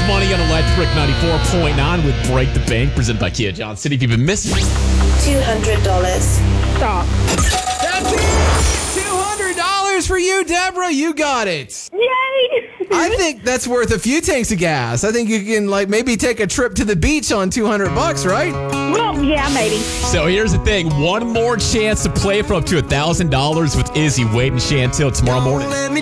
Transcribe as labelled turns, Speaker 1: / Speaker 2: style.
Speaker 1: money on Electric 94.9 with Break the Bank, presented by Kia Johnson City. If you've been missing,
Speaker 2: $200.
Speaker 3: Stop.
Speaker 4: That's it! $200 for you, Deborah. You got it.
Speaker 3: Yay!
Speaker 4: I think that's worth a few tanks of gas. I think you can maybe take a trip to the beach on $200, right?
Speaker 3: Well, yeah, maybe.
Speaker 1: so here's the thing. One more chance to play for up to $1,000 with Izzy, Wade, and Chantel tomorrow morning.